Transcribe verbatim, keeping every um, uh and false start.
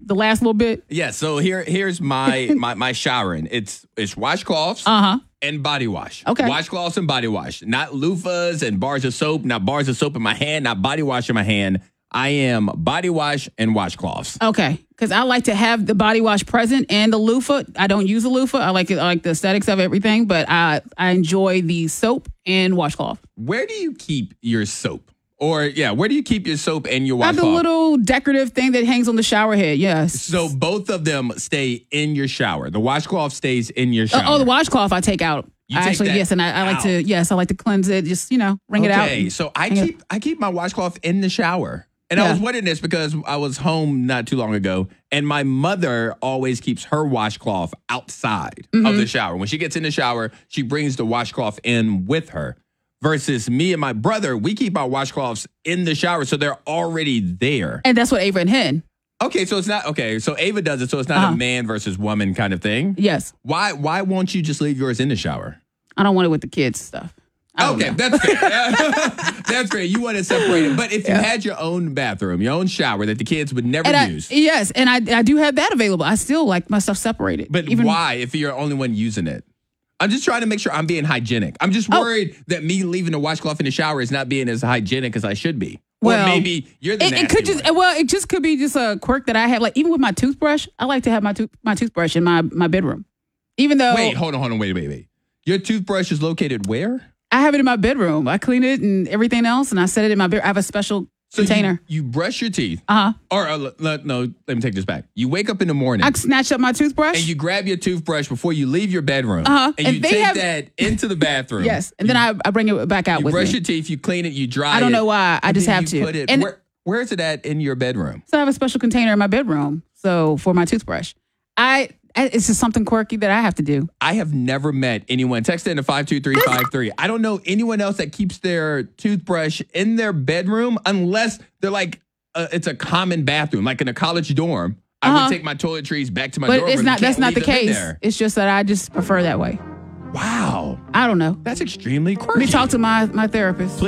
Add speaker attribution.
Speaker 1: the last little bit?
Speaker 2: Yeah. So here, here's my my my showering. It's it's washcloths
Speaker 1: Uh huh.
Speaker 2: and body wash.
Speaker 1: Okay.
Speaker 2: Washcloths and body wash. Not loofahs and bars of soap. Not bars of soap in my hand. Not body wash in my hand. I am body wash and washcloths.
Speaker 1: Okay, because I like to have the body wash present and the loofah. I don't use a loofah. I like it. I like the aesthetics of everything, but I I enjoy the soap and washcloth.
Speaker 2: Where do you keep your soap? Or yeah, where do you keep your soap and your
Speaker 1: I have
Speaker 2: washcloth?
Speaker 1: the little decorative thing that hangs on the shower head. Yes.
Speaker 2: So both of them stay in your shower. The washcloth stays in your shower.
Speaker 1: Uh, oh, the washcloth I take out.
Speaker 2: You
Speaker 1: I
Speaker 2: take
Speaker 1: actually
Speaker 2: that
Speaker 1: yes, and I, I like
Speaker 2: out.
Speaker 1: to yes, I like to cleanse it. Just you know, wring it out.
Speaker 2: Okay, so I
Speaker 1: hang it-
Speaker 2: keep I keep my washcloth in the shower. And I
Speaker 1: Yeah.
Speaker 2: was wondering this because I was home not too long ago, and my mother always keeps her washcloth outside
Speaker 1: Mm-hmm.
Speaker 2: of the shower. When she gets in the shower, she brings the washcloth in with her. Versus me and my brother, we keep our washcloths in the shower, so they're already there.
Speaker 1: And that's what Ava and Hen.
Speaker 2: Okay, so it's not okay. So Ava does it, so it's not
Speaker 1: Uh-huh.
Speaker 2: a man versus woman kind of thing.
Speaker 1: Yes.
Speaker 2: Why? Why won't you just leave yours in the shower?
Speaker 1: I don't want it with the kids stuff. I don't
Speaker 2: Okay,
Speaker 1: know.
Speaker 2: that's fair. That's fair. You want to separate it. But if you
Speaker 1: Yeah.
Speaker 2: had your own bathroom, your own shower that the kids would never
Speaker 1: And I,
Speaker 2: use.
Speaker 1: yes, and I I do have that available. I still like my stuff separated.
Speaker 2: But
Speaker 1: Even-
Speaker 2: why if you're the only one using it? I'm just trying to make sure I'm being hygienic. I'm just
Speaker 1: Oh.
Speaker 2: worried that me leaving the washcloth in the shower is not being as hygienic as I should be.
Speaker 1: Well,
Speaker 2: or maybe you're the
Speaker 1: It,
Speaker 2: nasty
Speaker 1: it could just
Speaker 2: one.
Speaker 1: well, it just could be just a quirk that I have. Like even with my toothbrush, I like to have my tooth my toothbrush in my my bedroom. Even though
Speaker 2: Wait, hold on, hold on, wait, wait, wait. Your toothbrush is located where?
Speaker 1: I have it in my bedroom, I clean it and everything else, and I set it in my bed. I have a special
Speaker 2: So
Speaker 1: container.
Speaker 2: You, you brush your teeth.
Speaker 1: Uh huh.
Speaker 2: Or, uh, l- l- no, let me take this back. You wake up in the morning.
Speaker 1: I snatch up my toothbrush.
Speaker 2: and you grab your toothbrush before you leave your bedroom.
Speaker 1: Uh-huh.
Speaker 2: And
Speaker 1: And
Speaker 2: you
Speaker 1: they
Speaker 2: take
Speaker 1: have-
Speaker 2: that into the bathroom.
Speaker 1: yes, and then I, I bring it back out
Speaker 2: You
Speaker 1: with
Speaker 2: brush
Speaker 1: me.
Speaker 2: your teeth, you clean it, you dry it.
Speaker 1: I don't know why. I
Speaker 2: and
Speaker 1: just
Speaker 2: then
Speaker 1: have
Speaker 2: you
Speaker 1: to.
Speaker 2: Put it,
Speaker 1: And-
Speaker 2: where, where is it at in your bedroom?
Speaker 1: So I have a special container in my bedroom. So for my toothbrush, I, I it's just something quirky that I have to do.
Speaker 2: I have never met anyone. Text in to five two three five three. I don't know anyone else that keeps their toothbrush in their bedroom unless they're like, uh, it's a common bathroom, like in a college dorm. I
Speaker 1: Uh-huh.
Speaker 2: would take my toiletries back to my
Speaker 1: But
Speaker 2: dorm
Speaker 1: it's
Speaker 2: room.
Speaker 1: not.
Speaker 2: You
Speaker 1: That's
Speaker 2: can't
Speaker 1: not the
Speaker 2: leave them in
Speaker 1: case.
Speaker 2: there.
Speaker 1: It's just that I just prefer that way.
Speaker 2: Wow.
Speaker 1: I don't know.
Speaker 2: That's extremely quirky.
Speaker 1: Let me talk to my my therapist.